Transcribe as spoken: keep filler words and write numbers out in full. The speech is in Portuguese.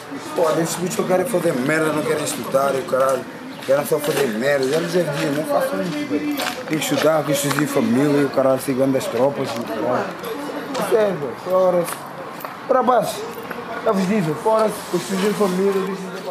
Pô, esses bichos que querem fazer merda, não querem estudar, e o caralho. Querem só fazer merda. Eles é dia, não façam isso, velho. Tem que estudar, tem que estudar família, e o caralho, segundo as tropas, e o caralho. Isso é, velho. Fora. Para baixo. Já vos dizem, fora, construir família,